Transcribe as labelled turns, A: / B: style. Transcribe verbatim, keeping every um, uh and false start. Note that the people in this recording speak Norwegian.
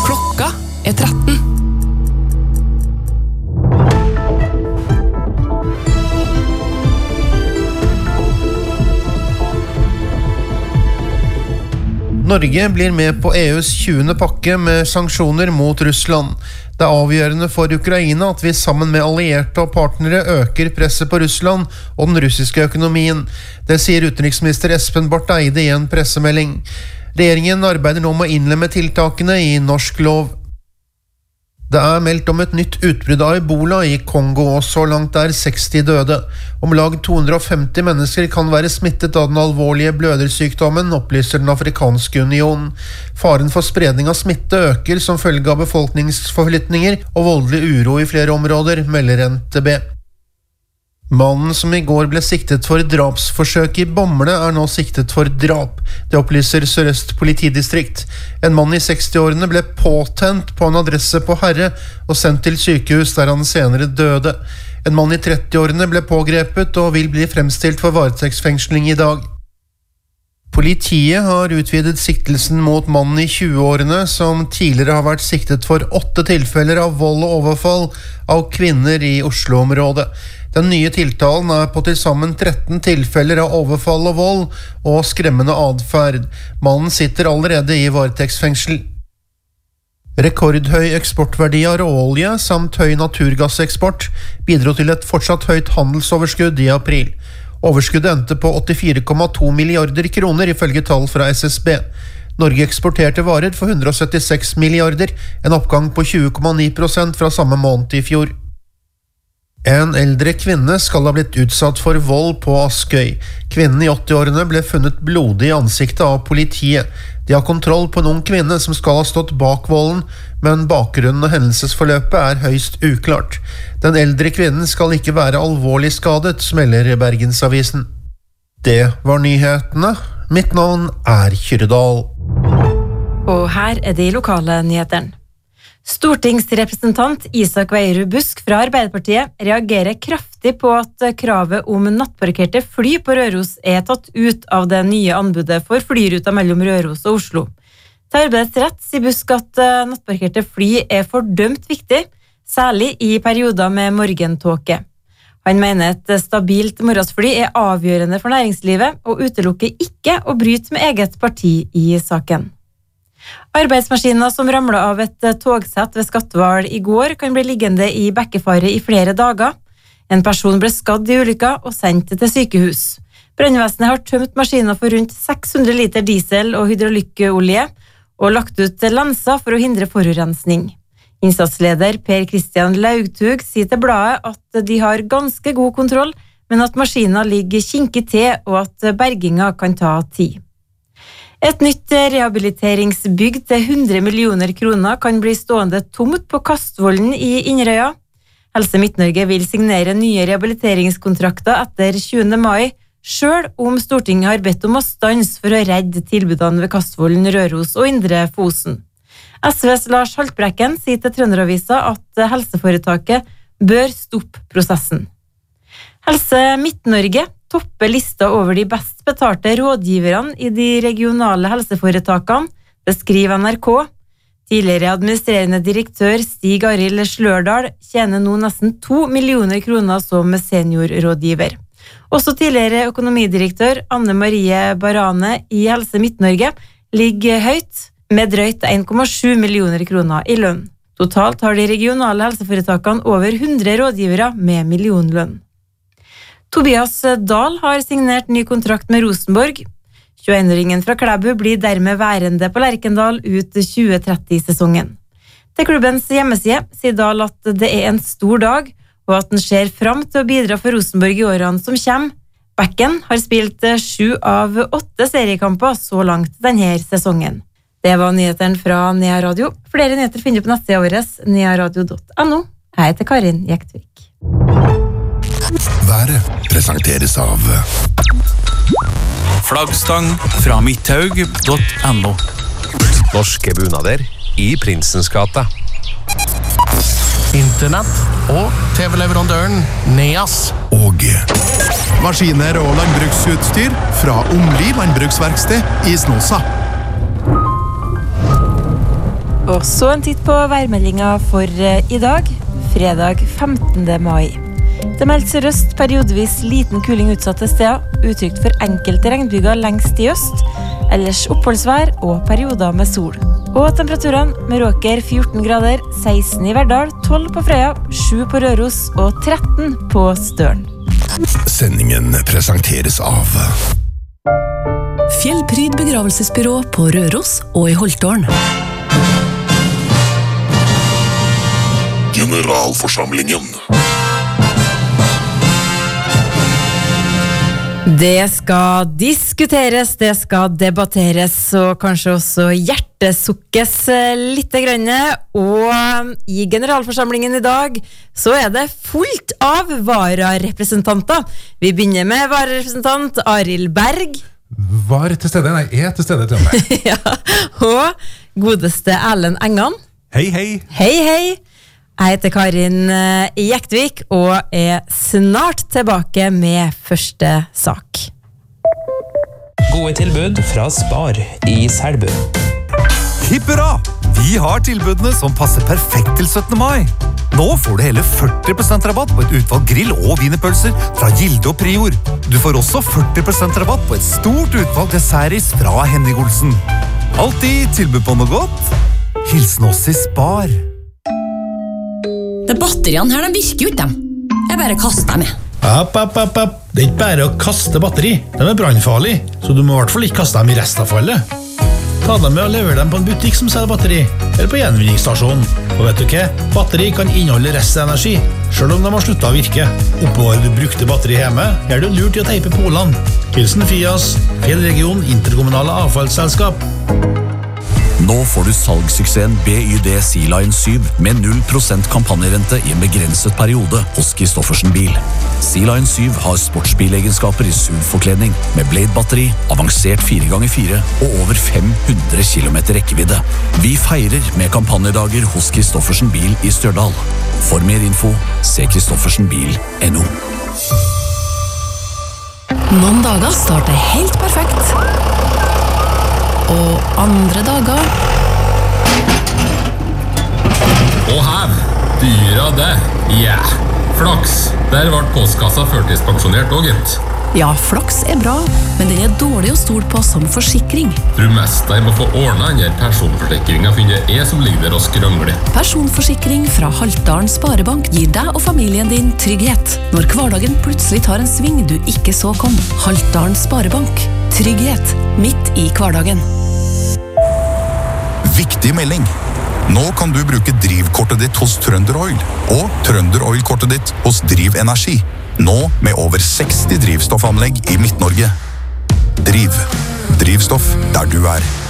A: Klokka er tretten.
B: Norge blir med på E U's tjuende pakke med sanksjoner mot Russland. Det er avgjørende for Ukraina at vi sammen med allierte og partnere øker presset på Russland og den russiske økonomien. Det sier utenriksminister Espen Barth Eide i en pressemelding. Regjeringen arbeider nå med å innlemme tiltakene i norsk lov. Det er meldt om et nytt utbrudd av Ebola i Kongo, og så langt er seksti døde. Om lag to hundre og femti mennesker kan være smittet av den alvorlige blødersykdommen, opplyser den afrikanske unionen. Faren for spredning av smitte øker som følge av befolkningsforflytninger og voldelig uro i flere områder, melder N T B. Mannen som i går ble siktet for drapsforsøk i Bamble er nå siktet for drap. Det opplyser Sør-Øst politidistrikt. En mann i seksti-årene ble påtent på en adresse på Herre og sendt til sykehus der han senere døde. En mann i tretti-årene ble pågrepet og vil bli fremstilt for varetektsfengsling i dag. Politiet har utvidet siktelsen mot mannen i tjue-årene som tidligere har vært siktet for åtte tilfeller av vold og overfall av kvinner i Oslo-området. Den nye tiltalen er på til sammen tretten tilfeller av overfall og vold og skremmende adferd. Mannen sitter allerede i varetektsfengsel. Rekordhøy eksportverdi av råolje samt høy naturgasseksport bidro til et fortsatt høyt handelsoverskudd i april. Overskuddet endte på åttifire komma to milliarder kroner ifølge tall fra S S B. Norge eksporterte varer for hundre og syttiseks milliarder, en oppgang på tjue komma ni prosent fra samme måned i fjor. En eldre kvinne skal ha blitt utsatt for vold på Askøy. Kvinnen i åtti-årene ble funnet blodig i ansiktet av politiet. De har kontroll på en ung kvinne som skal ha stått bak volden, men bakgrunnen og hendelsesforløpet er høyst uklart. Den eldre kvinnen skal ikke være alvorlig skadet, melder Bergensavisen. Det var nyhetene. Mitt navn er Kyrdal.
C: Og her er de lokale nyhetene. Stortingsrepresentant Isak Veierud Busk fra Arbeiderpartiet reagerer kraftig på at kravet om nattparkerte fly på Røros er tatt ut av det nye anbudet for flyruta mellom Røros og Oslo. Til arbeidets rett sier Busk at nattparkerte fly er fordømt viktig, særlig i perioder med morgentåke. Han mener et stabilt morgensfly er avgjørende for næringslivet og utelukker ikke å bryte med eget parti i saken. Arbeidsmaskiner som ramlet av et togsett ved Skatval i går kan bli liggende i bekkefare i flere dager. En person ble skadd i ulykka og sendt til sykehus. Brannvesenet har tømt maskiner for rundt seks hundre liter diesel og hydraulikkolje og lagt ut lenser for å hindre forurensning. Innsatsleder Per Kristian Laugtug sier til bladet at de har ganske god kontroll, men at maskiner ligger kinkig til og at berginga kan ta tid. Et nytt rehabiliteringsbygg til hundre millioner kroner kan bli stående tomt på Kastvollen i Inderøya. Helse Midt-Norge vil signere nye rehabiliteringskontrakter etter tjuende mai, selv om Stortinget har bedt om å stanse for å redde tilbudene ved Kastvollen, Røros og Indre Fosen. S Vs Lars Haltbrekken sier til Trønderavisa at helseforetaket bør stoppe prosessen. Helse Midt-Norge topper lista over de best betalte rådgiverne i de regionale helseforetakene, beskriver N R K. Tidligere administrerende direktør Stig Arild Slørdal tjener nå nesten to millioner kroner som seniorrådgiver. Også tidligere økonomidirektør Anne Marie Barane i Helse Midt-Norge ligger høyt med drøyt en komma sju millioner kroner i lønn. Totalt har de regionale helseforetakene over hundre rådgivere med millionlønn. Tobias Dahl har signert ny kontrakt med Rosenborg. tjueen-åringen fra Klæbu blir dermed værende på Lerkendal ut tjue tretti-sesongen. Til klubbens hjemmeside sier Dahl at det er en stor dag, og at den ser fram til å bidra for Rosenborg i årene som kommer. Bekken har spilt sju av åtte seriekamper så langt denne sesongen. Det var nyhetene fra Nea Radio. Flere nyheter finner du på nettsida vår, nearadio punktum no. Jeg heter Karin Jektvik.
D: Været presenteres av
E: Flaggstang fra midthaug punktum no.
F: Norske bunader i Prinsens gate.
G: Internett og T V-leverandøren Neas.
D: Og maskiner og landbruksutstyr fra Omli landbruksverksted i Snåsa.
C: Og så en titt på værmeldinga for eh, i dag, fredag femtende mai. Det meldt sørøst periodevis liten kuling utsatte steder, utrygt for enkelte regnbyger lengst i øst, ellers oppholdsvær og perioder med sol. Og temperaturene med Råker fjorten grader, seksten i Verdal, tolv på Frøya, sju på Røros og tretten på Støren.
D: Sendingen presenteres av
A: Fjellpryd begravelsesbyrå på Røros og i Holtårn.
D: Generalforsamlingen.
C: Det skal diskuteres, det skal debatteres og kanskje også hjertesukkes litt grann. Og i generalforsamlingen i dag så er det fullt av vararepresentanter. Vi begynner med vararepresentant Arild Berg.
H: Var til stede? Nei, er til stede til meg.
C: Ja, og godeste Erlend Engan.
H: Hei, hei.
C: Hei, hei. Jeg heter Karin Jektvik og er snart tilbake med første sak.
I: Gode tilbud fra Spar i Selbu.
J: Hipp hurra! Vi har tilbudene som passer perfekt til syttende mai. Nå får du hele førti prosent rabatt på et utvalg grill- og wienerpølser fra Gilde og Prior. Du får også førti prosent rabatt på et stort utvalg dessertis fra Henning Olsen. Alltid tilbud på noe godt. Hilsen oss i Spar.
A: De batteriene her, de virker jo ikke dem. Jeg bare kaster dem med.
K: App, app, app, app. Det er ikke bare å kaste batteri. De er brannfarlige, så du må i hvert fall ikke kaste dem i restavfallet. Ta dem med og lever dem på en butikk som selger batteri, eller på gjenvinningsstasjonen. Og vet du hva? Batteri kan inneholde restenergi, selv om de har sluttet å virke. Oppbevarer du brukte batteri hjemme, er det lurt i å teipe polene. Hilsen Fias, Fjellregion Interkommunale Avfallsselskap.
L: Nå får du salgssuksessen B Y D Sea-Line syv med null prosent kampanjerente i en begrenset periode hos Kristoffersen Bil. Sea-Line syv har sportsbilegenskaper i S U V-forkledning med Blade-batteri, avansert fire ganger fire og over fem hundre kilometer rekkevidde. Vi feirer med kampanjedager hos Kristoffersen Bil i Stjørdal. For mer info, se kristoffersen bil punktum no.
A: Noen dager starter helt perfekt. Og andre dager
M: Og hev, dyra det, ja, yeah. Flaks, der ble postkassa førtidspensjonert også, gitt.
A: Ja, flaks er bra, men den er dårlig å stole på som forsikring.
M: Tror mest jeg må få ordnet denne personforsikringen, for det er som ligger der og skrangler.
A: Personforsikring fra Haltdalen Sparebank gir deg og familien din trygghet når hverdagen plutselig tar en sving du ikke så kom. Haltdalen Sparebank. Trygghet midt i hverdagen.
D: Viktig melding. Nå kan du bruke drivkortet ditt hos Trønder Oil og Trønder Oil-kortet ditt hos Driv Energi. Nå med over seksti drivstoffanlegg i Midt-Norge. Driv. Drivstoff der du er.